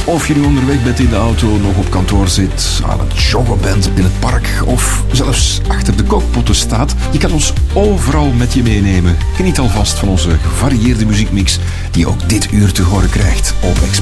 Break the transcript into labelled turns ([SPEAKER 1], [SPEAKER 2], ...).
[SPEAKER 1] Of je nu onderweg bent in de auto, nog op kantoor zit, aan het joggen bent in het park of zelfs achter de kookpotten staat. Je kan ons overal met je meenemen. Geniet alvast van onze gevarieerde muziekmix die je ook dit uur te horen krijgt op